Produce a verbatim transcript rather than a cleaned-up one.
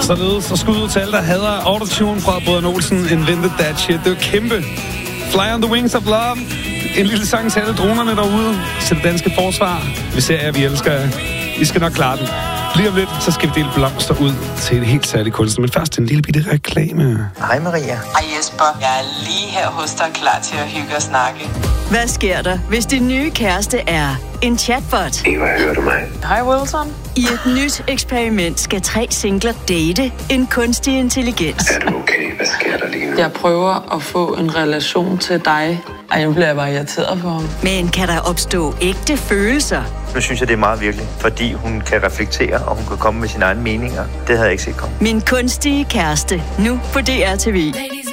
Således og skud ud til alle, der hader autotune fra Brødrene Olsen, Invented That Shit. Det er kæmpe. Fly on the wings of love. En lille sang til alle dronerne derude. Til det danske forsvar. Vi ser jer, vi elsker jer. I skal nok klare den. Lige om lidt, så skal vi dele blomster ud til et helt særligt kunstner. Men først en lille bitte reklame. Hej Maria. Hej Jesper. Jeg er lige her hos dig, klar til at hygge og snakke. Hvad sker der, hvis din nye kæreste er en chatbot? Eva, hører du mig? Hej Wilson. I et nyt eksperiment skal tre singler date en kunstig intelligens. Er du okay? Hvad sker der lige nu? Jeg prøver at få en relation til dig. Ej, nu bliver jeg bare irriteret på ham. Men kan der opstå ægte følelser? Nu synes jeg, det er meget virkelig, fordi hun kan reflektere, og hun kan komme med sine egne meninger. Det havde jeg ikke set komme. Min kunstige kæreste, nu på D R T V.